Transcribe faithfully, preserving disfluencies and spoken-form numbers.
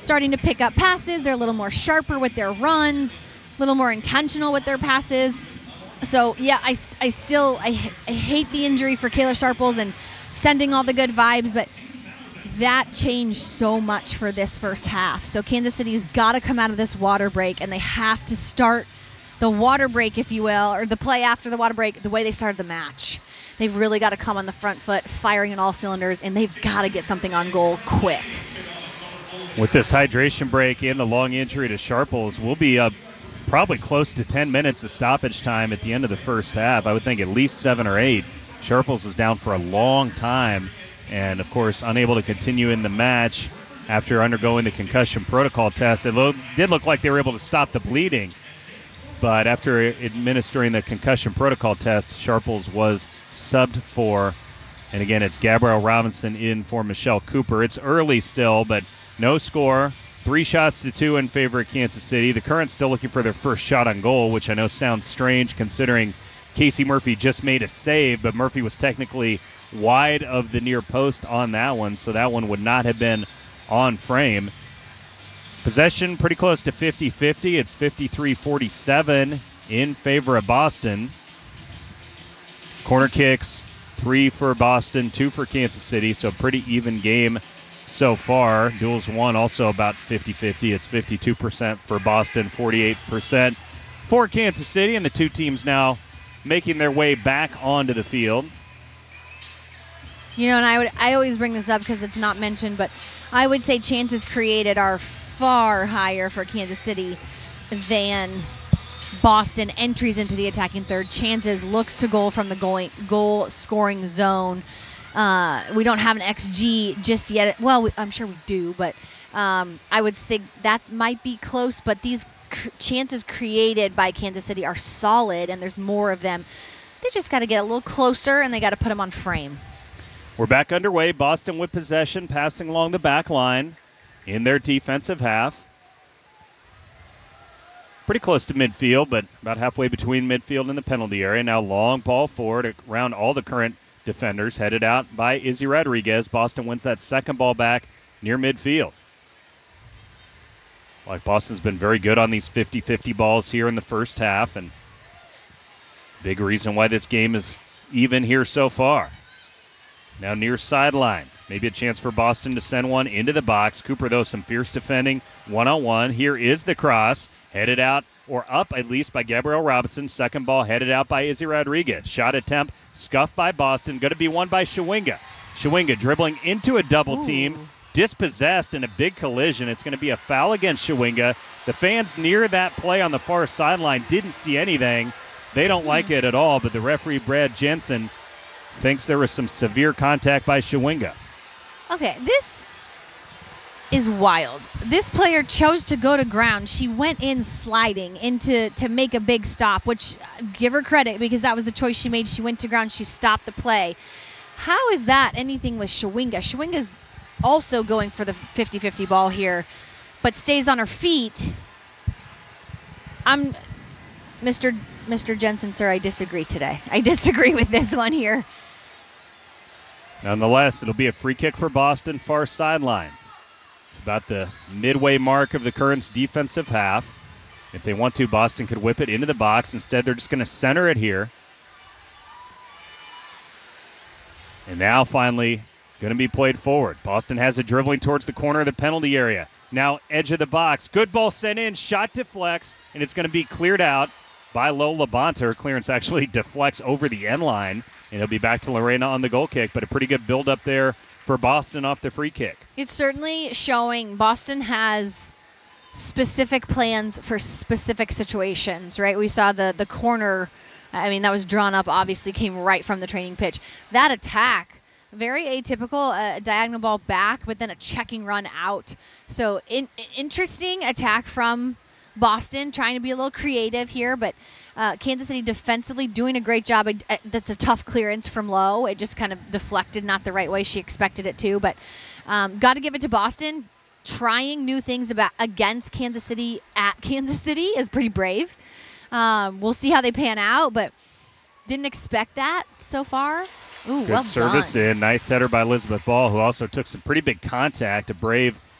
starting to pick up passes. They're a little more sharper with their runs, a little more intentional with their passes. So, yeah, I, I still I, I hate the injury for Kayla Sharples and sending all the good vibes, but that changed so much for this first half. So Kansas City's got to come out of this water break, and they have to start the water break, if you will, or the play after the water break, the way they started the match. They've really got to come on the front foot, firing on all cylinders, and they've got to get something on goal quick. With this hydration break and the long injury to Sharples, we'll be up probably close to ten minutes of stoppage time at the end of the first half. I would think at least seven or eight. Sharples was down for a long time and, of course, unable to continue in the match after undergoing the concussion protocol test. It lo- did look like they were able to stop the bleeding, but after administering the concussion protocol test, Sharples was subbed for. And, again, it's Gabrielle Robinson in for Michelle Cooper. It's early still, but no score. Three shots to two in favor of Kansas City. The Currents still looking for their first shot on goal, which I know sounds strange considering Casey Murphy just made a save, but Murphy was technically wide of the near post on that one, so that one would not have been on frame. Possession pretty close to fifty-fifty. It's fifty-three forty-seven in favor of Boston. Corner kicks, three for Boston, two for Kansas City, so pretty even game so far. Duels won also about fifty-fifty. It's fifty-two percent for Boston, forty-eight percent for Kansas City, and the two teams now making their way back onto the field. You know, and I would I always bring this up because it's not mentioned, but I would say chances created are far higher for Kansas City than Boston. Entries into the attacking third. Chances, looks to goal from the goal, goal scoring zone. Uh, we don't have an X G just yet. Well, we, I'm sure we do, but um, I would say that might be close. But these cr- chances created by Kansas City are solid, and there's more of them. They just got to get a little closer, and they got to put them on frame. We're back underway. Boston with possession, passing along the back line in their defensive half. Pretty close to midfield, but about halfway between midfield and the penalty area. Now long ball forward around all the current defenders, headed out by Izzy Rodriguez. Boston wins that second ball back near midfield. Like Boston's been very good on these fifty-fifty balls here in the first half, and big reason why this game is even here so far. Now near sideline. Maybe a chance for Boston to send one into the box. Cooper, though, some fierce defending one-on-one. Here is the cross, headed out, or up at least, by Gabrielle Robinson. Second ball headed out by Izzy Rodriguez. Shot attempt scuffed by Boston. Going to be won by Shawinga. Shawinga dribbling into a double Ooh. team. Dispossessed in a big collision. It's going to be a foul against Shawinga. The fans near that play on the far sideline didn't see anything. They don't mm. like it at all, but the referee, Brad Jensen, thinks there was some severe contact by Shawinga. Okay, this is wild. This player chose to go to ground. She went in sliding into to make a big stop, which give her credit because that was the choice she made. She went to ground. She stopped the play. How is that anything with Shawinga? Shawinga's also going for the fifty-fifty ball here, but stays on her feet. I'm Mister Mister Jensen, sir, I disagree today. I disagree with this one here. Nonetheless, it'll be a free kick for Boston, far sideline. It's about the midway mark of the Currents' defensive half. If they want to, Boston could whip it into the box. Instead, they're just going to center it here. And now, finally, going to be played forward. Boston has it dribbling towards the corner of the penalty area. Now, edge of the box. Good ball sent in, shot deflects, and it's going to be cleared out by Lola Bonter. Clearance actually deflects over the end line, and it'll be back to Lorena on the goal kick, but a pretty good build-up there for Boston off the free kick. It's certainly showing Boston has specific plans for specific situations, right? We saw the, the corner, I mean, that was drawn up, obviously came right from the training pitch. That attack, very atypical, a diagonal ball back, but then a checking run out. So in, interesting attack from Boston, trying to be a little creative here, but uh, Kansas City defensively doing a great job. That's a tough clearance from Lowe. It just kind of deflected, not the right way she expected it to, but um, got to give it to Boston. Trying new things about against Kansas City at Kansas City is pretty brave. Um, we'll see how they pan out, but didn't expect that so far. Ooh, Good well service done. in. Nice header by Elizabeth Ball, who also took some pretty big contact. A brave